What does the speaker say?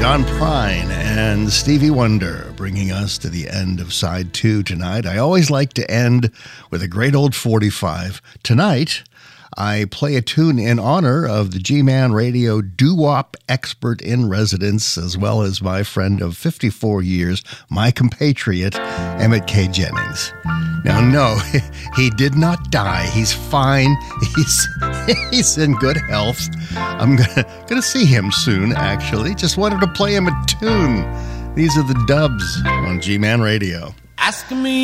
John Prine and Stevie Wonder bringing us to the end of side 2 tonight. I always like to end with a great old 45. Tonight, I play a tune in honor of the G-Man Radio doo-wop expert in residence, as well as my friend of 54 years, my compatriot, Emmett K. Jennings. Now, no, he did not die. He's fine. He's in good health. I'm gonna see him soon, actually. Just wanted to play him a tune. These are the Dubs on G-Man Radio. Ask me